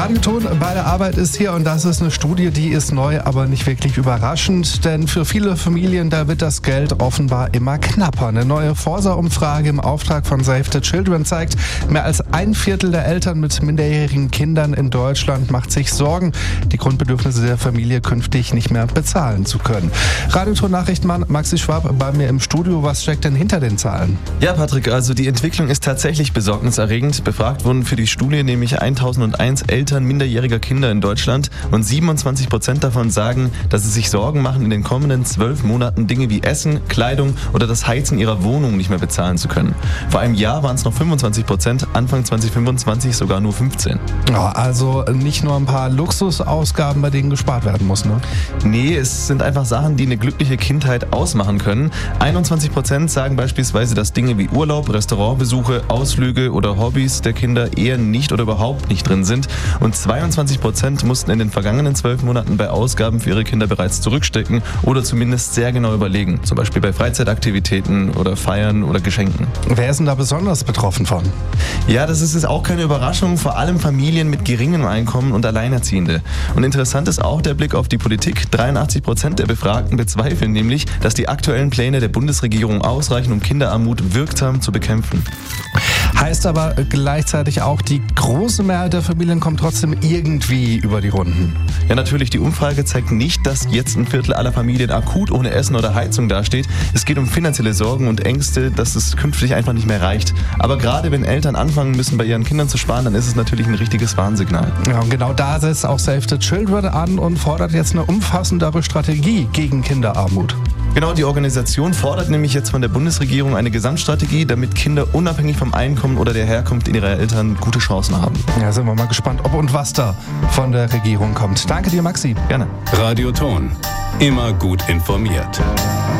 Radioton bei der Arbeit ist hier und das ist eine Studie, die ist neu, aber nicht wirklich überraschend, denn für viele Familien, da wird das Geld offenbar immer knapper. Eine neue Forsa-Umfrage im Auftrag von Save the Children zeigt, mehr als 1/4 der Eltern mit minderjährigen Kindern in Deutschland macht sich Sorgen, die Grundbedürfnisse der Familie künftig nicht mehr bezahlen zu können. Radioton-Nachrichtenmann Maxi Schwab bei mir im Studio. Was steckt denn hinter den Zahlen? Ja, Patrick, also die Entwicklung ist tatsächlich besorgniserregend. Befragt wurden für die Studie nämlich 1001 Eltern minderjähriger Kinder in Deutschland und 27% davon sagen, dass sie sich Sorgen machen, in den kommenden 12 Monaten Dinge wie Essen, Kleidung oder das Heizen ihrer Wohnung nicht mehr bezahlen zu können. Vor einem Jahr waren es noch 25%, Anfang 2025 sogar nur 15%. Ja, also nicht nur ein paar Luxusausgaben, bei denen gespart werden muss, ne? Nee, es sind einfach Sachen, die eine glückliche Kindheit ausmachen können. 21% sagen beispielsweise, dass Dinge wie Urlaub, Restaurantbesuche, Ausflüge oder Hobbys der Kinder eher nicht oder überhaupt nicht drin sind. Und 22% mussten in den vergangenen 12 Monaten bei Ausgaben für ihre Kinder bereits zurückstecken oder zumindest sehr genau überlegen. Zum Beispiel bei Freizeitaktivitäten oder Feiern oder Geschenken. Wer ist denn da besonders betroffen von? Ja, das ist auch keine Überraschung. Vor allem Familien mit geringem Einkommen und Alleinerziehende. Und interessant ist auch der Blick auf die Politik. 83% der Befragten bezweifeln nämlich, dass die aktuellen Pläne der Bundesregierung ausreichen, um Kinderarmut wirksam zu bekämpfen. Heißt aber gleichzeitig auch, die große Mehrheit der Familien kommt trotzdem irgendwie über die Runden. Ja, natürlich, die Umfrage zeigt nicht, dass jetzt 1/4 aller Familien akut ohne Essen oder Heizung dasteht. Es geht um finanzielle Sorgen und Ängste, dass es künftig einfach nicht mehr reicht. Aber gerade wenn Eltern anfangen müssen, bei ihren Kindern zu sparen, dann ist es natürlich ein richtiges Warnsignal. Ja, und genau da setzt auch Save the Children an und fordert jetzt eine umfassendere Strategie gegen Kinderarmut. Genau, die Organisation fordert nämlich jetzt von der Bundesregierung eine Gesamtstrategie, damit Kinder unabhängig vom Einkommen oder der Herkunft ihrer Eltern gute Chancen haben. Ja, sind wir mal gespannt, ob und was da von der Regierung kommt. Danke dir, Maxi. Gerne. Radioton. Immer gut informiert.